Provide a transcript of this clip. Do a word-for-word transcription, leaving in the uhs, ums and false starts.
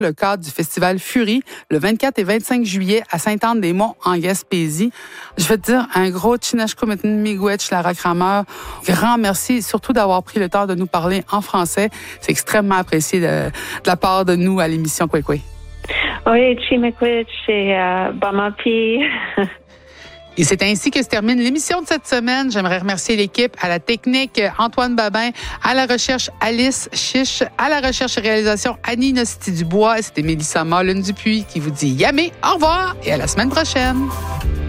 le cadre du festival Fury, le vingt-quatre et vingt-cinq juillet à Sainte-Anne-des-Monts, en Gaspésie. Je veux te dire un gros chinashkumitin miigwech, Lara Kramer. Grand merci, surtout d'avoir pris le temps de nous parler en français. C'est extrêmement apprécié de, de la part de nous à l'émission Kwekwe. Oui, Chimikwich et euh, Bamapi. Et c'est ainsi que se termine l'émission de cette semaine. J'aimerais remercier l'équipe, à la technique Antoine Babin, à la recherche Alice Chiche, à la recherche et réalisation Annie Nosti-Dubois. C'était Mélissa Marlene Dupuis qui vous dit yamé, au revoir et à la semaine prochaine.